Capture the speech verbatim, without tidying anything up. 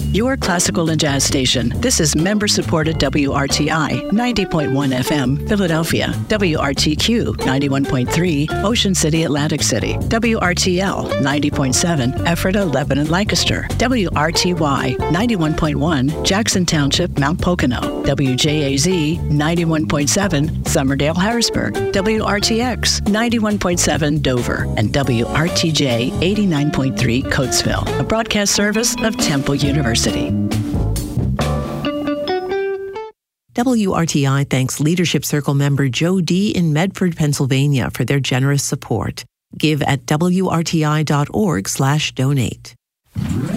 your classical and jazz station. This is member-supported W R T I, ninety point one F M, Philadelphia. W R T Q, ninety-one point three, Ocean City, Atlantic City. W R T L, ninety point seven, Ephrata, Lebanon, Lancaster. W R T Y, ninety-one point one, Jackson Township, Mount Pocono. W J A Z, ninety-one point seven, Summerdale, Harrisburg. W R T X, ninety-one point seven, Dover. And W R T J, eighty-nine point three, Coatesville, a broadcast service of Temple University. W R T I thanks Leadership Circle member Joe D. in Medford, Pennsylvania for their generous support. Give at W R T I dot org slash donate.